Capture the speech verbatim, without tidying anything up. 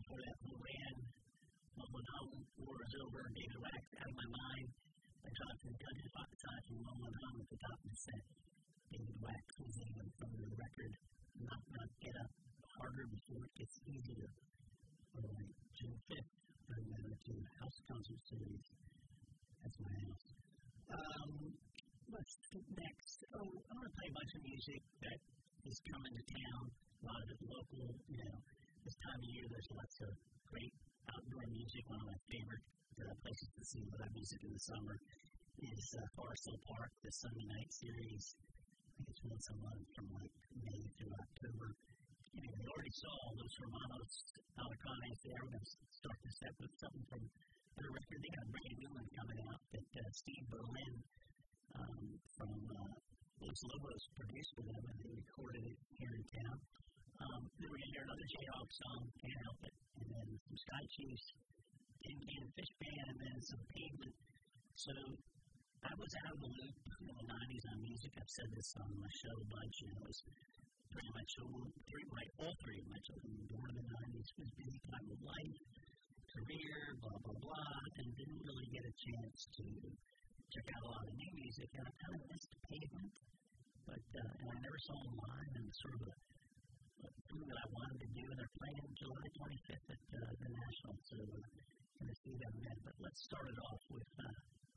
before that, Who Ran, Rolling Home, War Is Over, David Wax, Out of My Mind, by Jonathan Dungeon, Hot Touch, and Rolling Home at the top of the set. David Wax was in from the record, Not Not Get Up, Harder Before It Gets Easier. All right, June fifth, I'm going to House Concert Series. That's my house. Um, what's next? Oh, I want to play a bunch of music that is coming to town. A lot of it local, you know. This time of year, there's lots of great outdoor music. One of my favorite uh, places to see live music in the summer is uh, Forest Hill Park, the Sunday night series. I think it's once a month from like May through October. You know, we already saw all those Hermanos Alacranes there. We're going to start this set with something from their record. They got a brand new one coming out that uh, Steve Berlin um, from uh, Los Lobos produced for them, and they recorded it here in town. Um, then we're going to hear another Jayhawk song, Can't Help It, and then some Sky Chiefs, Indian Fish Band, and then some Pavement. So I was out of the loop in the nineties on music. I've said this on my show a bunch, and it was pretty much all three, like all three of my children were born in the nineties. It was busy time of life, career, blah, blah, blah, and didn't really get a chance to check out a lot of new music. And I kind of missed Pavement, but uh, and I never saw them live, and sort of a thing that I wanted to do, and they're playing July twenty-fifth at uh, the National, so uh, going to see them then. But let's start it off with uh,